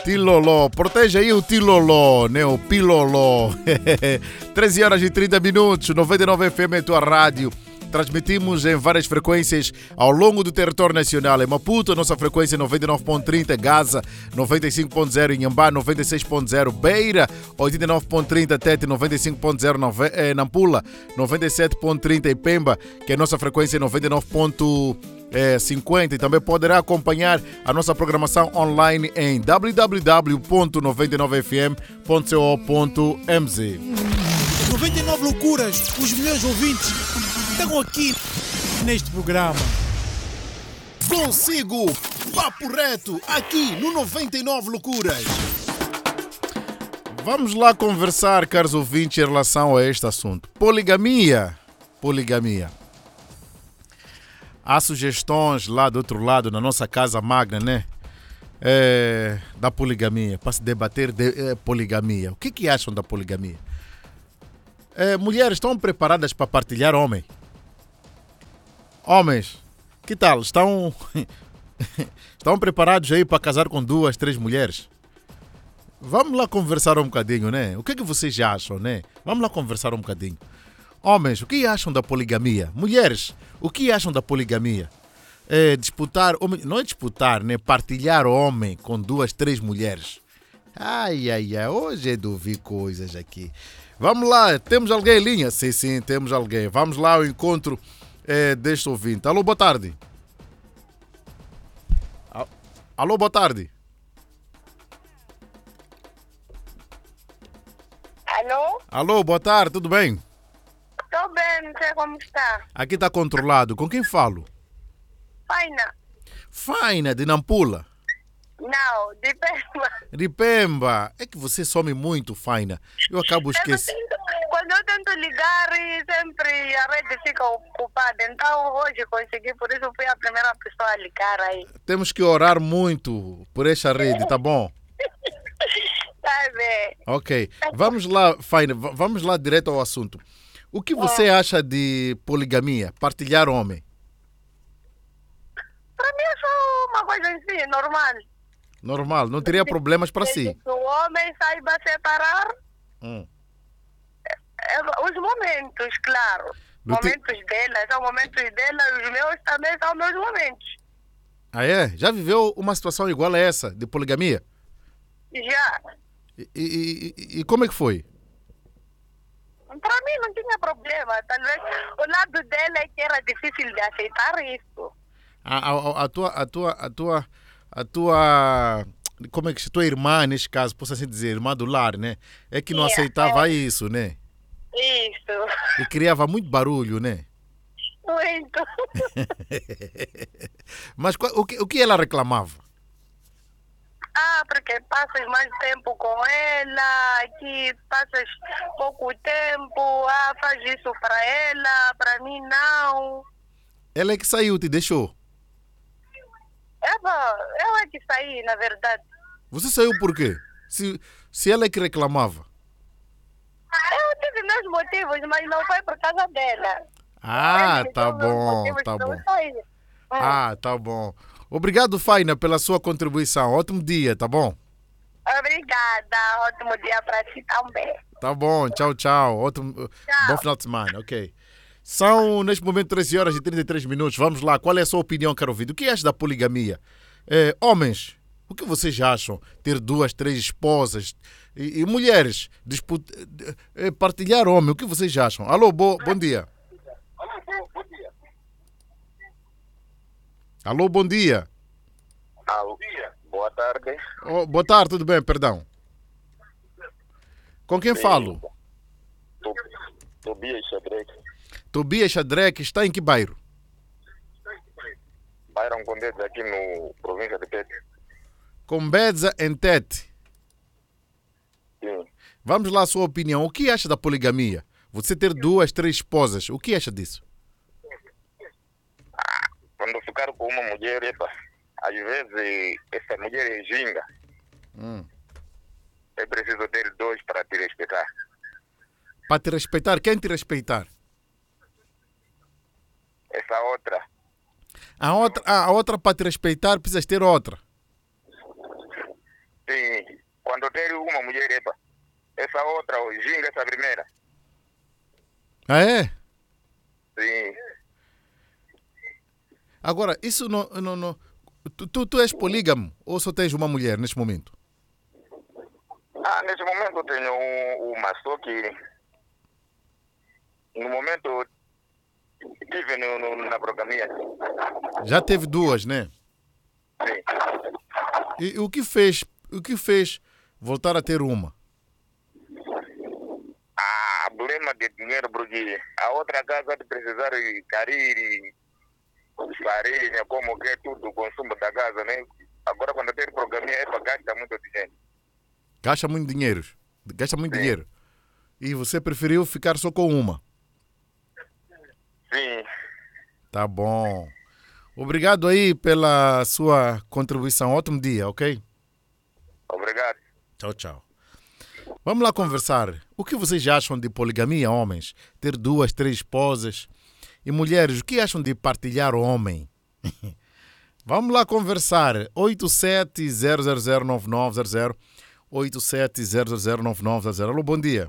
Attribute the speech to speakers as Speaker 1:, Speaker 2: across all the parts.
Speaker 1: Tiloló, proteja aí o Tiloló, né? O Piloló. 13 horas e 30 minutos, 99 FM é tua rádio. Transmitimos em várias frequências ao longo do território nacional. Em Maputo, a nossa frequência é 99.30, Gaza 95.0, Inhambá 96.0, Beira 89.30, Tete 95.0, Nampula 97.30 e Pemba, que é a nossa frequência é 99.50. E também poderá acompanhar a nossa programação online em www.99fm.co.mz.
Speaker 2: 99 loucuras, os melhores ouvintes estão aqui neste programa.
Speaker 1: Consigo, papo reto, aqui no 99 Loucuras. Vamos lá conversar, caros ouvintes, em relação a este assunto. Poligamia. Há sugestões lá do outro lado, na nossa casa magna, né? Da poligamia, para se debater de poligamia. O que acham da poligamia? Mulheres estão preparadas para partilhar homem? Homens, que tal? Estão preparados aí para casar com 2, 3 mulheres? Vamos lá conversar um bocadinho, né? O que vocês acham, né? Vamos lá conversar um bocadinho. Homens, o que acham da poligamia? Mulheres, o que acham da poligamia? Disputar, não é disputar, né? Partilhar homem com 2, 3 mulheres. Ai, hoje é de ouvir coisas aqui. Vamos lá, temos alguém em linha? Sim, temos alguém. Vamos lá ao encontro deste ouvinte. Alô, boa tarde. Alô, boa tarde. Alô, boa tarde, tudo bem?
Speaker 3: Estou bem, não sei como está.
Speaker 1: Aqui está controlado. Com quem falo?
Speaker 3: Faina.
Speaker 1: Faina, de Nampula?
Speaker 3: Não, de Pemba.
Speaker 1: De Pemba. É que você some muito, Faina. Eu acabo esquecendo.
Speaker 3: Quando eu tento ligar, sempre a rede fica ocupada. Então hoje consegui, por isso fui a primeira pessoa a ligar aí.
Speaker 1: Temos que orar muito por esta rede, tá bom?
Speaker 3: Tá bem.
Speaker 1: Ok. Vamos lá, Faina, vamos lá direto ao assunto. O que você acha de poligamia? Partilhar homem?
Speaker 3: Para mim é só uma coisa assim, normal.
Speaker 1: Normal, não teria problemas para si.
Speaker 3: Se o homem saiba separar os momentos, claro. Momentos dela são momentos dela, os meus também são meus momentos.
Speaker 1: Ah, é? Já viveu uma situação igual a essa, de poligamia?
Speaker 3: Já.
Speaker 1: E como é que foi?
Speaker 3: Para mim não tinha problema. Talvez o lado dela é que era difícil de aceitar isso.
Speaker 1: A tua como é que a tua irmã, neste caso, posso assim dizer, irmã do lar, né? É que não aceitava isso, né?
Speaker 3: Isso.
Speaker 1: E criava muito barulho, né?
Speaker 3: Muito.
Speaker 1: Mas o que ela reclamava?
Speaker 3: Porque passas mais tempo com ela, aqui passas pouco tempo, faz isso para ela, para mim não.
Speaker 1: Ela é que saiu, te deixou?
Speaker 3: Eu é que saí, na verdade.
Speaker 1: Você saiu por quê? Se ela é que reclamava?
Speaker 3: Eu tive meus motivos, mas não foi por causa dela.
Speaker 1: Tá bom. Tá bom. Obrigado, Faina, pela sua contribuição. Ótimo dia, tá bom?
Speaker 3: Obrigada. Ótimo dia para ti também.
Speaker 1: Tá bom, tchau. Ótimo,
Speaker 3: tchau.
Speaker 1: Bom final de semana, ok. São, neste momento, 13 horas e 33 minutos. Vamos lá, qual é a sua opinião, caro ouvido? O que acha da poligamia? Homens, o que vocês acham? Ter 2, 3 esposas e mulheres, partilhar homem, o que vocês acham? Alô, bom dia. Alô, bom dia.
Speaker 4: Alô, boa tarde.
Speaker 1: Boa tarde, tudo bem, perdão. Com quem falo?
Speaker 4: Tobias Xadrec.
Speaker 1: Tobias Xadrec, está em que bairro?
Speaker 4: Bairro Condete, aqui no província de Tete.
Speaker 1: Combedza, em Tete.
Speaker 4: Sim.
Speaker 1: Vamos lá, a sua opinião. O que acha da poligamia? Você ter 2, 3 esposas, o que acha disso?
Speaker 4: Quando ficar com uma mulher, às vezes essa mulher é ginga. É preciso ter 2 para te respeitar.
Speaker 1: Para te respeitar? Quem te respeitar?
Speaker 4: Essa outra.
Speaker 1: A outra para te respeitar, precisas ter outra.
Speaker 4: Sim. quando tem uma mulher, epa, essa outra, o ginga, essa primeira.
Speaker 1: Ah, é?
Speaker 4: Sim.
Speaker 1: Agora, isso não. Tu és polígamo ou só tens uma mulher neste momento?
Speaker 4: Nesse momento eu tenho uma, só que no momento tive na programinha.
Speaker 1: Já teve duas, né?
Speaker 4: Sim.
Speaker 1: E o que fez voltar a ter uma?
Speaker 4: Problema de dinheiro, porque a outra casa de precisar de carir, farinha, como que é tudo, o consumo da casa, né? Agora quando tem programinha é para gastar muito dinheiro.
Speaker 1: Gasta muito dinheiro. Gasta muito
Speaker 4: Sim.
Speaker 1: dinheiro. E você preferiu ficar só com uma?
Speaker 4: Sim.
Speaker 1: Tá bom. Obrigado aí pela sua contribuição. Ótimo dia, ok?
Speaker 4: Obrigado.
Speaker 1: Tchau, tchau. Vamos lá conversar. O que vocês acham de poligamia, homens? Ter 2, 3 esposas? E mulheres, o que acham de partilhar o homem? Vamos lá conversar. 87-000-9900. 87-000-9900. Alô, bom dia.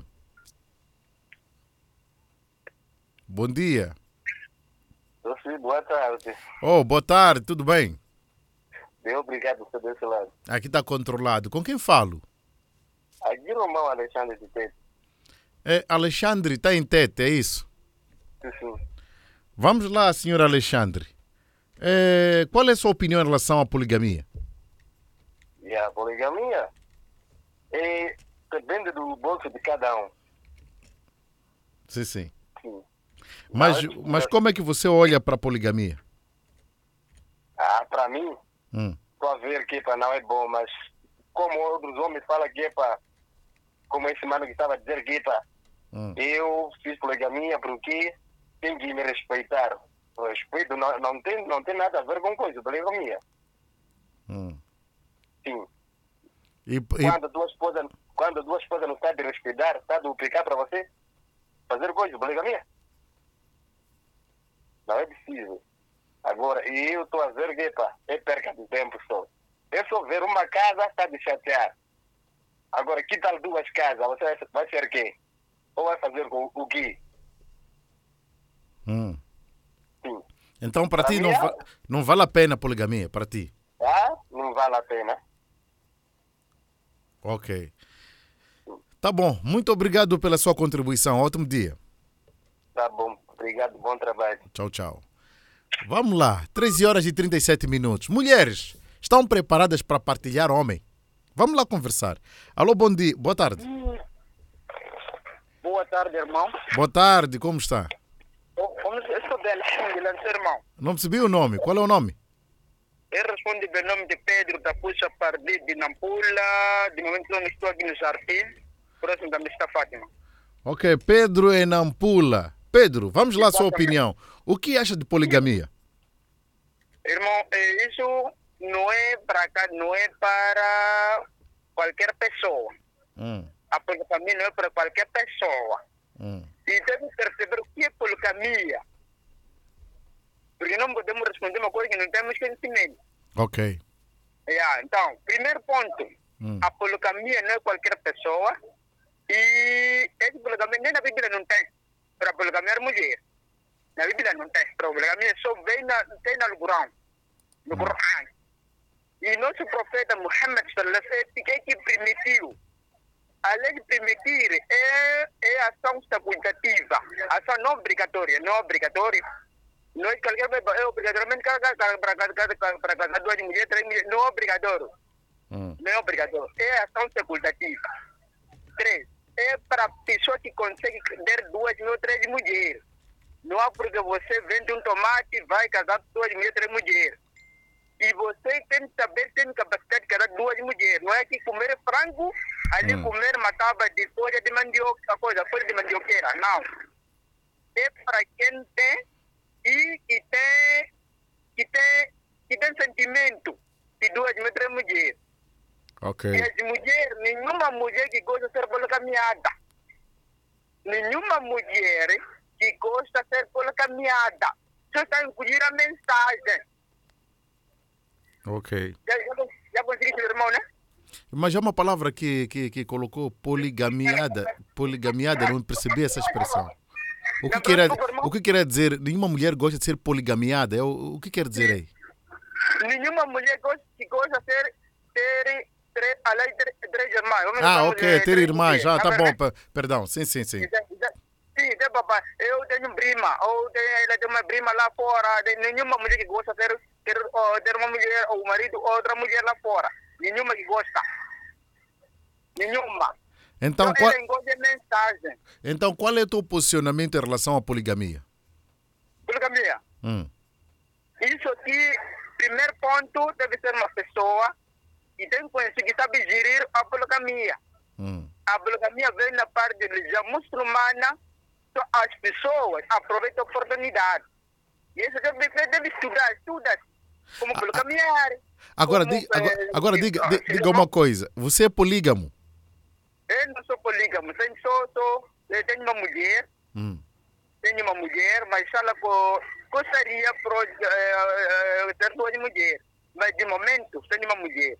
Speaker 1: Bom dia.
Speaker 4: Sim, boa tarde.
Speaker 1: Oh, boa tarde, tudo bem?
Speaker 4: Bem, obrigado por desse lado.
Speaker 1: Aqui está controlado. Com quem falo?
Speaker 4: Aqui no irmão Alexandre de Tete.
Speaker 1: É, Alexandre está em Tete, é isso?
Speaker 4: Sim.
Speaker 1: Vamos lá, senhor Alexandre. Qual é a sua opinião em relação à poligamia?
Speaker 4: E a poligamia depende do bolso de cada um.
Speaker 1: Sim, sim.
Speaker 4: Sim.
Speaker 1: Mas como é que você olha para a poligamia?
Speaker 4: Para mim, estou a ver que não é bom, mas como outros homens falam que como esse mano que estava a dizer que eu fiz poligamia porque tem que me respeitar. O respeito não tem nada a ver com coisa, poligamia. Sim. Quando duas esposas não sabem respeitar, está a duplicar para você fazer coisa, poligamia? Não é preciso. Agora, eu estou a ver que é perca de tempo só. É só ver uma casa, está de chatear. Agora, que tal duas casas? Você vai ser quem? Ou vai fazer o quê? Sim.
Speaker 1: Então, para ti,
Speaker 4: mim,
Speaker 1: não vale a pena a poligamia, para ti?
Speaker 4: Não vale a pena.
Speaker 1: Ok. Tá bom. Muito obrigado pela sua contribuição. Ótimo dia.
Speaker 4: Tá bom. Obrigado. Bom trabalho.
Speaker 1: Tchau, tchau. Vamos lá. 13 horas e 37 minutos. Mulheres, estão preparadas para partilhar homem? Vamos lá conversar. Alô, bom dia. Boa tarde.
Speaker 5: Boa tarde, irmão.
Speaker 1: Boa tarde. Como está?
Speaker 5: Eu sou dele, irmão.
Speaker 1: Não percebi o nome. Qual é o nome?
Speaker 5: Eu respondo pelo nome de Pedro da Puxa Pardi de Nampula. De momento não estou aqui no Jardim, próximo da Mista Fátima.
Speaker 1: Ok, Pedro em Nampula. Pedro, vamos lá a sua opinião. O que acha de poligamia?
Speaker 5: Irmão, isso não é para qualquer pessoa. A poligamia não é para qualquer pessoa. E deve perceber o que é poligamia. Porque não podemos responder uma coisa que não temos conhecimento.
Speaker 1: Ok.
Speaker 5: Então, primeiro ponto. A poligamia não é qualquer pessoa. E esse poligamia nem na Bíblia não tem. Para poligamia mulher. Na Bíblia não tem. Para poligamia só tem no Corão. No Corão. E nosso profeta Muhammad sallallahu alaihi wasallam que permitiu. Além de permitir, é ação facultativa. Ação não obrigatória. Não obrigatória. Não é qualquer é obrigatoriamente para casar duas mulheres, três mulheres. Não é obrigatório. Não é obrigatório. É ação facultativa. 3. É para pessoa que consegue ter 2 ou 3 mulheres. Não é porque você vende um tomate e vai casar 2 mulheres, 3 mulheres. E você tem que saber, tem capacidade de casar 2 mulheres. Não é que comer frango, ali comer uma tábua de folha de mandioca, folha de mandioqueira. Não. É para quem tem e que tem sentimento de 2 ou 3 mulheres.
Speaker 1: Ok.
Speaker 5: E as mulheres, nenhuma mulher que gosta de ser poligamada. Nenhuma mulher que gosta de ser poligamada. Só está a encolher a mensagem.
Speaker 1: Ok.
Speaker 5: Já conseguiste, irmão, né?
Speaker 1: Mas há uma palavra que colocou poligamiada. Poligamiada, não percebi essa expressão. O que quer dizer? Nenhuma mulher gosta de ser poligamiada. O que quer dizer aí?
Speaker 5: Nenhuma mulher gosta de ter três irmãs.
Speaker 1: Ok, ter irmãs. Tá bom, perdão. Sim.
Speaker 5: Sim, papai. Eu tenho prima, ela tem uma prima lá fora. Nenhuma mulher que gosta de ter uma mulher, ou marido, outra mulher lá fora. Nenhuma que gosta. Nenhuma.
Speaker 1: Então,
Speaker 5: mensagem.
Speaker 1: Qual é o teu posicionamento em relação à poligamia?
Speaker 5: Poligamia? Isso aqui, primeiro ponto, deve ser uma pessoa que tem conhecimento, que sabe gerir a poligamia. A poligamia vem na parte da religião muçulmana, as pessoas aproveitam a oportunidade. E isso deve estudar como poligamiar.
Speaker 1: Agora diga uma coisa, você é polígamo?
Speaker 5: Eu não sou polígamo, eu tenho uma mulher, mas ela gostaria de ter duas mulheres, mas de momento tenho uma mulher.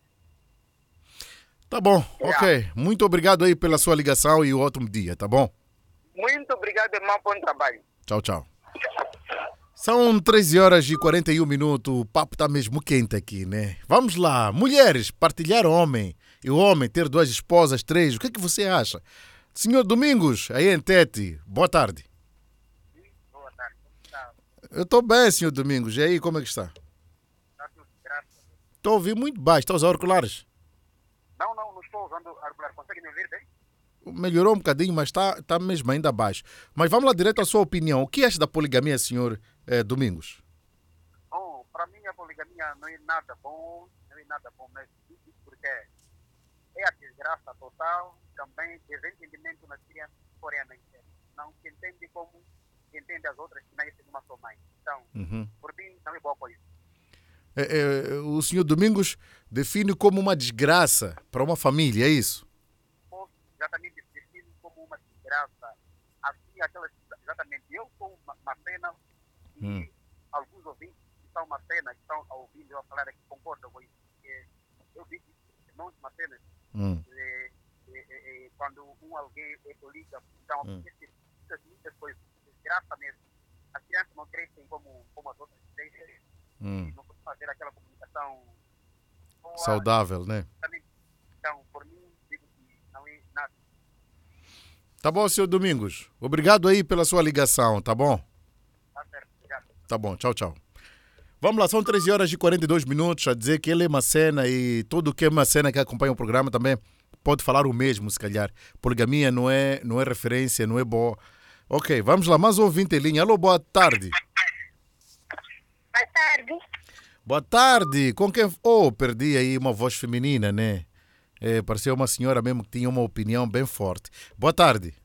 Speaker 1: Tá bom, ok. Muito obrigado aí pela sua ligação e o ótimo dia, tá bom?
Speaker 5: Muito obrigado, irmão, bom trabalho.
Speaker 1: Tchau. São 13h41, o papo tá mesmo quente aqui, né? Vamos lá, mulheres, partilhar homem e o homem ter duas esposas, três, o que é que você acha? Senhor Domingos, aí em Tete, boa tarde.
Speaker 5: Boa tarde, como está?
Speaker 1: Eu estou bem, senhor Domingos, e aí, como é que está?
Speaker 5: Está tudo, graças a Deus.
Speaker 1: Estou a ouvir muito baixo, está a usar auriculares?
Speaker 5: Não estou usando auriculares, consegue me ouvir bem?
Speaker 1: Melhorou um bocadinho, mas está mesmo ainda baixo. Mas vamos lá direto à sua opinião. O que acha da poligamia, senhor Domingos?
Speaker 5: Bom, para mim a poligamia não é nada bom mesmo, porque é a desgraça total, também desentendimento nas crianças coreanas. Não se entende como se entende as outras que nascem de uma só mãe. Então, por mim, não é boa coisa.
Speaker 1: O senhor Domingos define como uma desgraça para uma família, é isso?
Speaker 5: Exatamente, define como uma desgraça. Assim, exatamente, eu sou uma cena e alguns ouvintes que são uma cena, que estão ouvindo eu falar aqui, concordam com isso. Eu vi irmãos de uma cena, quando alguém é polígamo, então, muitas coisas, desgraça mesmo. As crianças não crescem como as outras crescem, não podem fazer aquela comunicação boa,
Speaker 1: saudável, né?
Speaker 5: Então, por mim, digo que não é nada.
Speaker 1: Tá bom, senhor Domingos. Obrigado aí pela sua ligação, tá bom?
Speaker 5: Tá certo, obrigado.
Speaker 1: Tá bom, tchau. Vamos lá, são 13h42 a dizer que ele é uma cena e tudo que é uma cena que acompanha o programa também pode falar o mesmo, se calhar. Poligamia não é referência, não é boa. Ok, vamos lá, mais um ouvinte em linha. Alô, boa tarde.
Speaker 3: Boa tarde.
Speaker 1: Boa tarde. Com quem... perdi aí uma voz feminina, né? Pareceu uma senhora mesmo que tinha uma opinião bem forte. Boa tarde.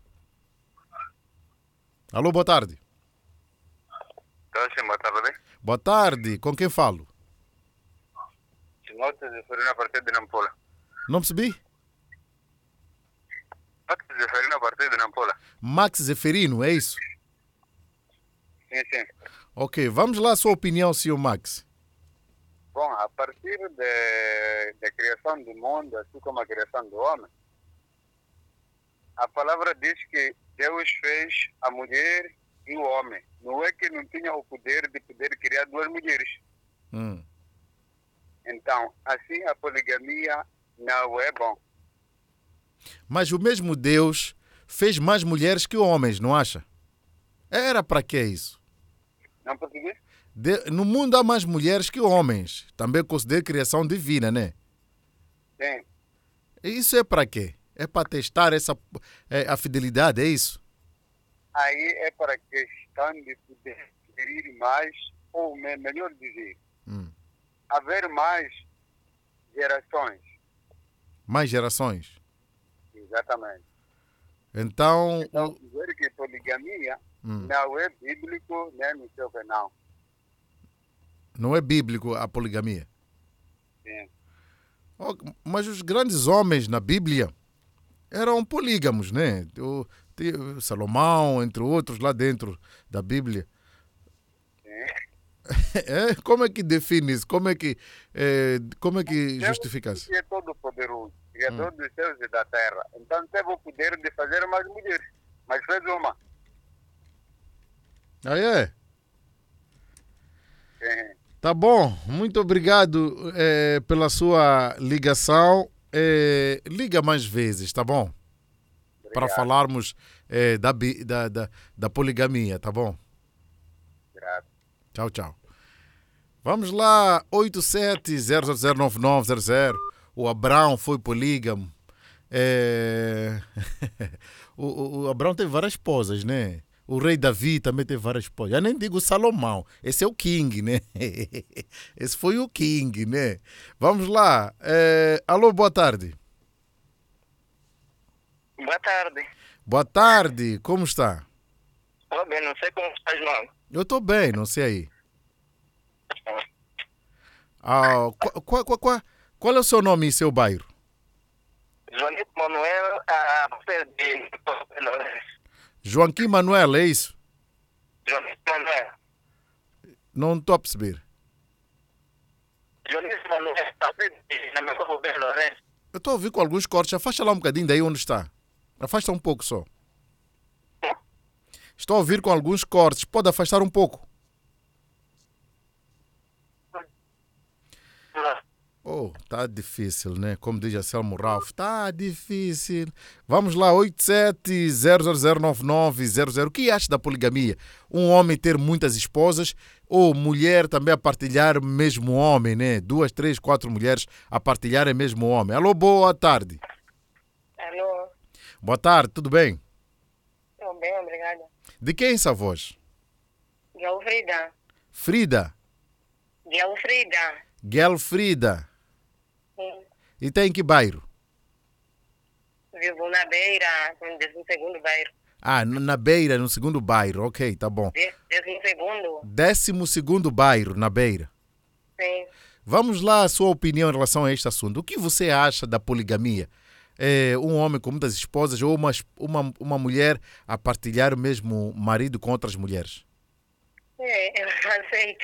Speaker 1: Alô, boa tarde.
Speaker 4: Sim, boa tarde.
Speaker 1: Boa tarde. Com quem falo?
Speaker 4: Timóteo Zeferino, a partir de Nampula.
Speaker 1: Não percebi?
Speaker 4: Max Zeferino, a partir de Nampula.
Speaker 1: Max Zeferino, é isso?
Speaker 4: Sim.
Speaker 1: Ok, vamos lá a sua opinião, senhor Max.
Speaker 4: Bom, a partir da criação do mundo, assim como a criação do homem, a palavra diz que Deus fez a mulher e o homem. Não é que não tinha o poder de poder criar duas mulheres. Então, assim a poligamia não é bom.
Speaker 1: Mas o mesmo Deus fez mais mulheres que homens, não acha? Era para que isso?
Speaker 4: Não consegui?
Speaker 1: No mundo há mais mulheres que homens. Também considero criação divina, né?
Speaker 4: Sim.
Speaker 1: Isso é para quê? É para testar a fidelidade, é isso?
Speaker 4: Aí é para questão de poder gerir mais, ou melhor dizer, haver mais gerações.
Speaker 1: Mais gerações?
Speaker 4: Exatamente.
Speaker 1: Então
Speaker 4: dizer que poligamia não é bíblico, nem no seu canal.
Speaker 1: Não é bíblico a poligamia?
Speaker 4: Sim.
Speaker 1: Mas os grandes homens na Bíblia eram polígamos, né? Salomão, entre outros, lá dentro da Bíblia.
Speaker 4: Sim.
Speaker 1: Como é que define isso? Como é que justifica-se?
Speaker 5: Deus é todo poderoso, criador dos céus e da terra. Então teve o poder de fazer mais mulheres, mas fez uma.
Speaker 1: Ah, é?
Speaker 5: Sim.
Speaker 1: Tá bom, muito obrigado pela sua ligação. Liga mais vezes, tá bom? Para
Speaker 5: Obrigado.
Speaker 1: falarmos da poligamia, tá bom?
Speaker 5: Graças.
Speaker 1: Tchau, tchau. Vamos lá, 87009900. O Abraão foi polígamo. O Abraão teve várias esposas, né? O rei Davi também teve várias esposas. Eu nem digo Salomão. Esse é o King, né? Esse foi o King, né? Vamos lá. Alô, boa tarde.
Speaker 4: Boa tarde.
Speaker 1: Boa tarde. Como está?
Speaker 4: Tô bem, não sei como estás, não.
Speaker 1: Eu estou bem, não sei aí. Qual é o seu nome e seu bairro?
Speaker 4: Joanito Manuel, a você de Lourenço.
Speaker 1: Joaquim Manuel, é isso?
Speaker 4: Joanito Manuel.
Speaker 1: Não estou a perceber.
Speaker 4: Joanito Manuel, a você de Lourenço.
Speaker 1: Eu estou a ouvir com alguns cortes. Afasta lá um bocadinho daí onde está. Afasta um pouco só. Estou a ouvir com alguns cortes. Pode afastar um pouco. Oh, tá difícil, né? Como diz a Selmo Ralph, tá difícil. Vamos lá, 87009900. O que acha da poligamia? Um homem ter muitas esposas ou mulher também a partilhar o mesmo homem, né? 2, 3, 4 mulheres a partilhar o mesmo homem. Alô, boa tarde.
Speaker 3: Alô,
Speaker 1: Boa tarde, tudo bem?
Speaker 3: estou bem, obrigada.
Speaker 1: De quem é essa voz?
Speaker 3: Gelfrida.
Speaker 1: Frida?
Speaker 3: Gelfrida.
Speaker 1: Gelfrida.
Speaker 3: Sim.
Speaker 1: E tem que bairro?
Speaker 3: Vivo na beira, no 12º bairro.
Speaker 1: Ah, na beira, no segundo bairro. Ok, tá bom.
Speaker 3: 12º?
Speaker 1: 12º bairro, na beira.
Speaker 3: Sim.
Speaker 1: Vamos lá, a sua opinião em relação a este assunto. O que você acha da poligamia? Um homem com muitas esposas ou uma mulher a partilhar o mesmo marido com outras mulheres?
Speaker 3: Eu aceito.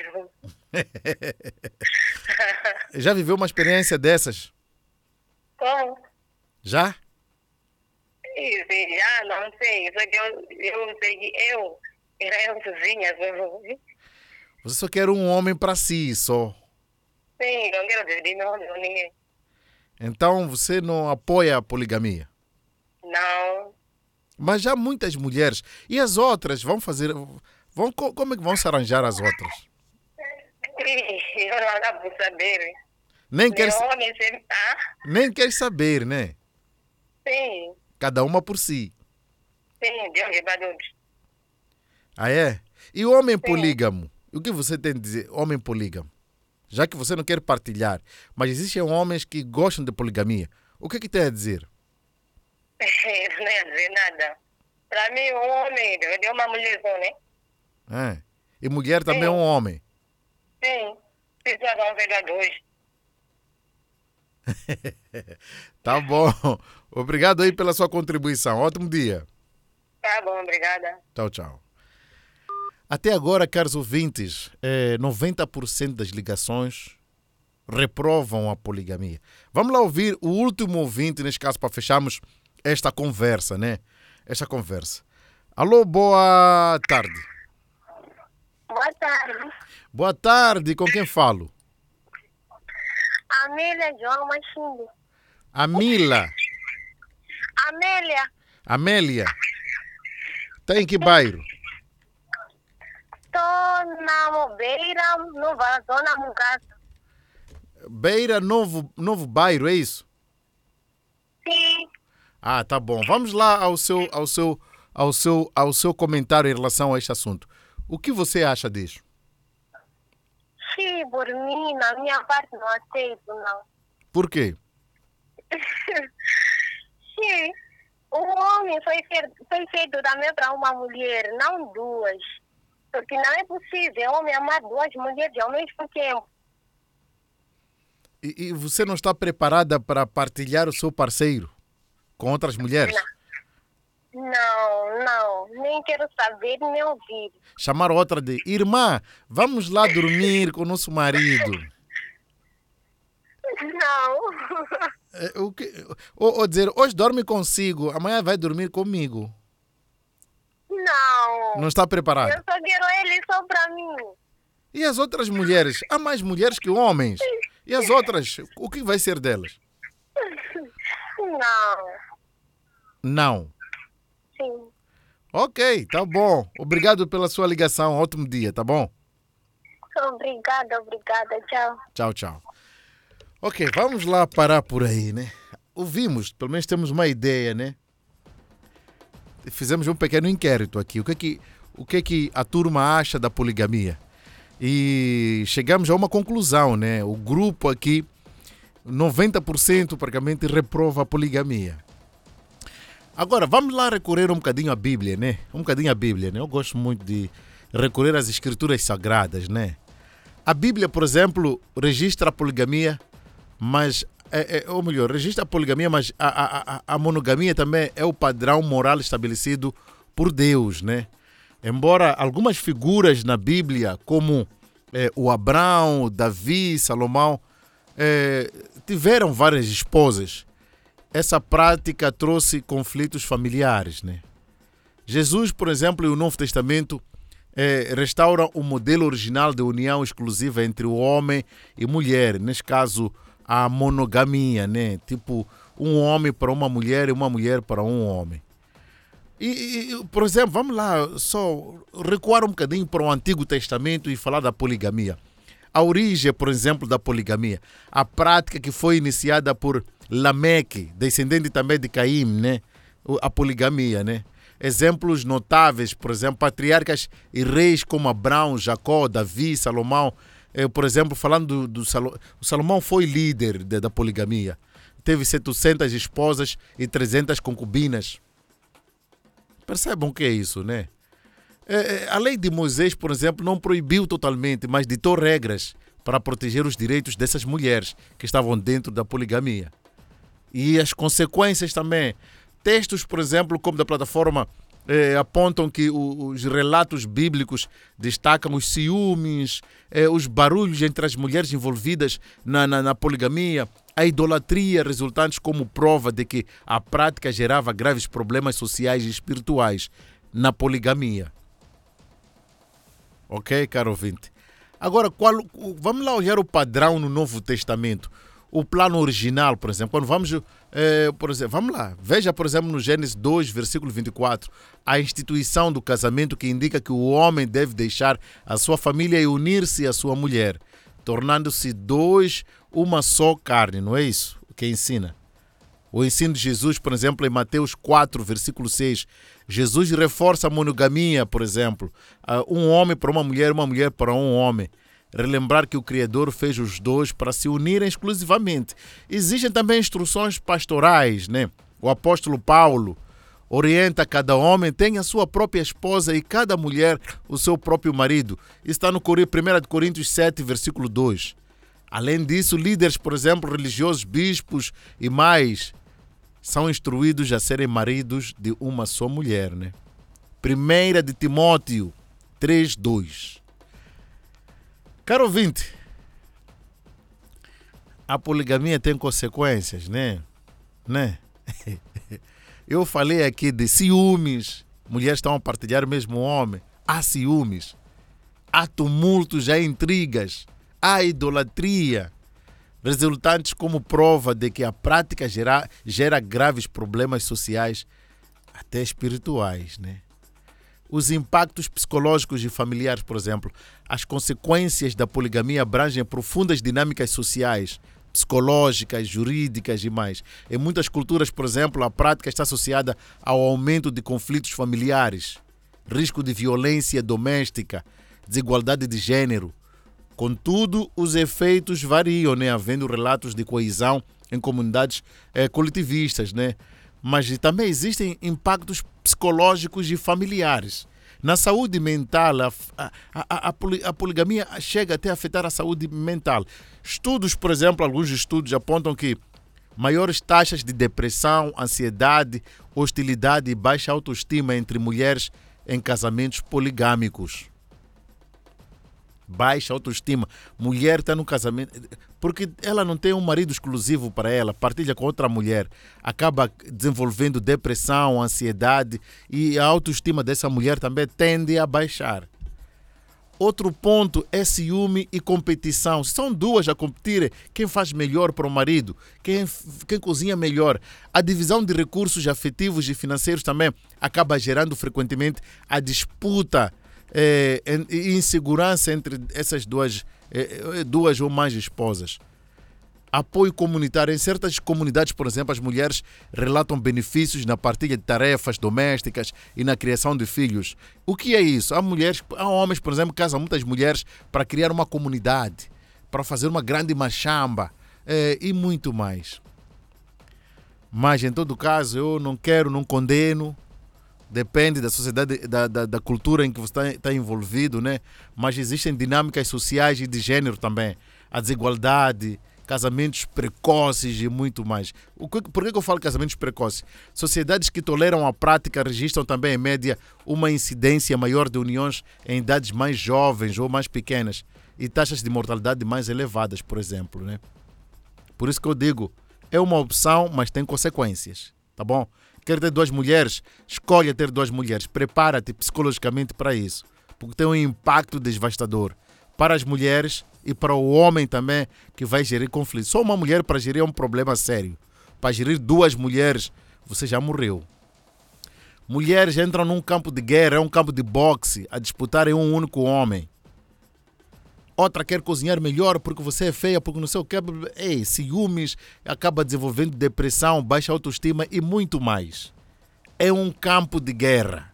Speaker 1: Já viveu uma experiência dessas?
Speaker 3: Como?
Speaker 1: Já?
Speaker 3: Sim, não sei. Só que eu sei que eu sozinha.
Speaker 1: Você só quer um homem para si, só.
Speaker 3: Sim, não quero dividir meu nome com ninguém.
Speaker 1: Então você não apoia a poligamia?
Speaker 3: Não.
Speaker 1: Mas já muitas mulheres. E as outras vão fazer... como é que vão se arranjar as outras?
Speaker 3: Eu não acabo por saber.
Speaker 1: Nem quer
Speaker 3: homem sempre tá.
Speaker 1: nem quer saber, né?
Speaker 3: Sim.
Speaker 1: Cada uma por si.
Speaker 3: Sim, Deus é para todos.
Speaker 1: Ah, é? E o homem polígamo? O que você tem a dizer? Homem polígamo. Já que você não quer partilhar. Mas existem homens que gostam de poligamia. O que tem a dizer?
Speaker 3: Não ia dizer nada. Para mim, um homem deve uma mulher só, né?
Speaker 1: E mulher também é um homem.
Speaker 3: Sim. Precisa vão ver dois.
Speaker 1: Tá bom. Obrigado aí pela sua contribuição. Ótimo dia.
Speaker 3: Tá bom, obrigada.
Speaker 1: Tchau, tchau. Até agora, caros ouvintes, 90% das ligações reprovam a poligamia. Vamos lá ouvir o último ouvinte, neste caso, para fecharmos esta conversa, né? Esta conversa. Alô, boa tarde.
Speaker 3: Boa tarde.
Speaker 1: Boa tarde, com quem falo?
Speaker 3: Amélia João Machimbo.
Speaker 1: Amila.
Speaker 3: Amélia.
Speaker 1: Amélia. Tá em que bairro?
Speaker 3: Tô na Beira, Nova, Zona Mugassa.
Speaker 1: Beira, novo bairro, é isso?
Speaker 3: Sim.
Speaker 1: Ah, tá bom. Vamos lá ao seu comentário em relação a este assunto. O que você acha disso?
Speaker 3: Sim, por mim, na minha parte, não aceito, não.
Speaker 1: Por quê?
Speaker 3: Sim. O homem foi feito também para uma mulher, não duas. Porque não é possível homem amar duas mulheres ao mesmo tempo.
Speaker 1: E você não está preparada para partilhar o seu parceiro com outras mulheres?
Speaker 3: Não, nem quero saber, nem ouvir.
Speaker 1: Chamar outra de irmã, vamos lá dormir com o nosso marido.
Speaker 3: Não.
Speaker 1: Ou dizer, hoje dorme consigo, amanhã vai dormir comigo.
Speaker 3: Não.
Speaker 1: Não está preparado?
Speaker 3: Eu só quero ele só para mim.
Speaker 1: E as outras mulheres? Há mais mulheres que homens. E as outras? O que vai ser delas?
Speaker 3: Não.
Speaker 1: Não.
Speaker 3: Sim.
Speaker 1: Ok, tá bom. Obrigado pela sua ligação. Ótimo dia, tá bom?
Speaker 3: Obrigada. Tchau.
Speaker 1: Tchau, tchau. Ok, vamos lá parar por aí, né? Ouvimos, pelo menos temos uma ideia, né? Fizemos um pequeno inquérito aqui. O que é que a turma acha da poligamia? E chegamos a uma conclusão, né? O grupo aqui, 90% praticamente reprova a poligamia. Agora, vamos lá recorrer um bocadinho à Bíblia, né? Eu gosto muito de recorrer às escrituras sagradas, né? A Bíblia, por exemplo, registra a poligamia, mas... ou melhor, registra a poligamia, mas a monogamia também é o padrão moral estabelecido por Deus, né? Embora algumas figuras na Bíblia, como o Abraão, Davi, Salomão, tiveram várias esposas, essa prática trouxe conflitos familiares, né? Jesus, por exemplo, e o Novo Testamento restauram o modelo original de união exclusiva entre o homem e mulher, neste caso a monogamia, né? Tipo, um homem para uma mulher e uma mulher para um homem. E, por exemplo, vamos lá só recuar um bocadinho para o Antigo Testamento e falar da poligamia. A origem, por exemplo, da poligamia, a prática que foi iniciada por Lameque, descendente também de Caim, né? A poligamia, né? Exemplos notáveis, por exemplo, patriarcas e reis como Abraão, Jacó, Davi, Salomão. Por exemplo, falando do Salomão foi líder da poligamia. Teve 700 esposas e 300 concubinas. Percebam o que é isso, né? A lei de Moisés, por exemplo, não proibiu totalmente, mas ditou regras para proteger os direitos dessas mulheres que estavam dentro da poligamia. E as consequências também. Textos, por exemplo, como da plataforma, apontam que os relatos bíblicos destacam os ciúmes, os barulhos entre as mulheres envolvidas na poligamia, a idolatria resultantes como prova de que a prática gerava graves problemas sociais e espirituais na poligamia. Ok, caro ouvinte? Agora, vamos lá olhar o padrão no Novo Testamento. O plano original, por exemplo, quando vamos lá, veja, por exemplo, no Gênesis 2, versículo 24, a instituição do casamento que indica que o homem deve deixar a sua família e unir-se à sua mulher, tornando-se dois, uma só carne, não é isso que ensina? O ensino de Jesus, por exemplo, em Mateus 4, versículo 6, Jesus reforça a monogamia, por exemplo, um homem para uma mulher para um homem. Relembrar que o Criador fez os dois para se unirem exclusivamente. Existem também instruções pastorais, né? O apóstolo Paulo orienta cada homem tem a sua própria esposa e cada mulher o seu próprio marido. Isso está no 1 Coríntios 7, versículo 2. Além disso, líderes, por exemplo, religiosos, bispos e mais, são instruídos a serem maridos de uma só mulher, né? 1 de Timóteo 3, 2. Caro ouvinte, a poligamia tem consequências, né? Eu falei aqui de ciúmes, mulheres estão a partilhar o mesmo homem, há ciúmes, há tumultos, há intrigas, há idolatria, resultantes como prova de que a prática gera graves problemas sociais, até espirituais, né? Os impactos psicológicos e familiares, por exemplo, as consequências da poligamia abrangem profundas dinâmicas sociais, psicológicas, jurídicas e mais. Em muitas culturas, por exemplo, a prática está associada ao aumento de conflitos familiares, risco de violência doméstica, desigualdade de gênero. Contudo, os efeitos variam, né? Havendo relatos de coesão em comunidades coletivistas, né? Mas também existem impactos psicológicos e familiares. Na saúde mental, a poligamia chega até a afetar a saúde mental. Estudos, por exemplo, alguns estudos apontam que Maiores taxas de depressão, ansiedade, hostilidade e baixa autoestima entre mulheres em casamentos poligâmicos. Baixa autoestima. Mulher está no casamento porque ela não tem um marido exclusivo para ela, partilha com outra mulher, acaba desenvolvendo depressão, ansiedade e a autoestima dessa mulher também tende a baixar. Outro ponto é ciúme e competição. Se são duas a competir, quem faz melhor para o marido, quem cozinha melhor. A divisão de recursos afetivos e financeiros também acaba gerando frequentemente a disputa e insegurança entre essas duas ou mais esposas. Apoio comunitário. Em certas comunidades, por exemplo, as mulheres relatam benefícios na partilha de tarefas domésticas e na criação de filhos. O que é isso? Há homens, por exemplo, que casam muitas mulheres para criar uma comunidade, para fazer uma grande machamba e muito mais. Mas, em todo caso, eu não condeno. Depende da sociedade, da cultura em que você está envolvido, né? Mas existem dinâmicas sociais e de gênero também. A desigualdade, casamentos precoces e muito mais. Por que eu falo casamentos precoces? Sociedades que toleram a prática registram também, em média, uma incidência maior de uniões em idades mais jovens ou mais pequenas e taxas de mortalidade mais elevadas, por exemplo, né? Por isso que eu digo, é uma opção, mas tem consequências, tá bom? Quer ter duas mulheres? Escolha ter duas mulheres. Prepara-te psicologicamente para isso, porque tem um impacto devastador para as mulheres e para o homem também que vai gerir conflitos. Só uma mulher para gerir é um problema sério. Para gerir duas mulheres, você já morreu. Mulheres entram num campo de guerra, é um campo de boxe, a disputarem um único homem. Outra quer cozinhar melhor porque você é feia, porque não sei o que. Ciúmes, acaba desenvolvendo depressão, baixa autoestima e muito mais. É um campo de guerra.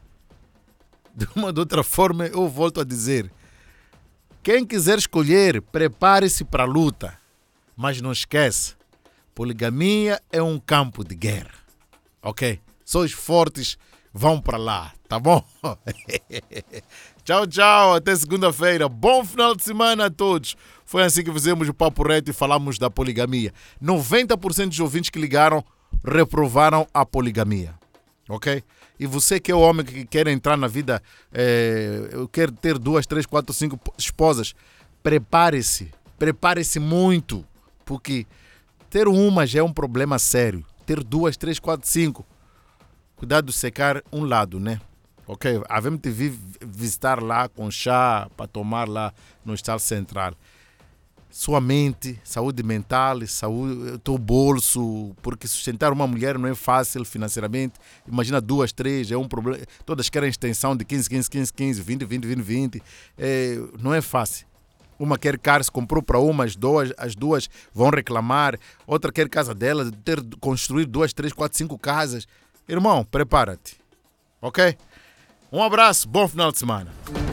Speaker 1: De uma ou de outra forma, eu volto a dizer, quem quiser escolher, prepare-se para a luta. Mas não esquece, poligamia é um campo de guerra. Ok? Só os fortes vão para lá, tá bom? Tchau, tchau, até segunda-feira. Bom final de semana a todos. Foi assim que fizemos o Papo Reto e falamos da poligamia. 90% dos ouvintes que ligaram reprovaram a poligamia. Ok? E você que é o homem que quer entrar na vida, quer ter 2, 3, 4, 5 esposas, prepare-se. Prepare-se muito. Porque ter uma já é um problema sério. Ter 2, 3, 4, 5. Cuidado de secar um lado, né? Ok, havemos de visitar lá com chá para tomar lá no Estado Central. Sua mente, saúde mental, saúde, teu bolso, porque sustentar uma mulher não é fácil financeiramente. Imagina 2, 3, é um problema. Todas querem extensão de 15, 15, 15, 15, 20, 20, 20, 20. Não é fácil. Uma quer carro, se comprou para uma, as duas vão reclamar. Outra quer casa dela, construir 2, 3, 4, 5 casas. Irmão, prepara-te. Ok? Um abraço, bom final de semana.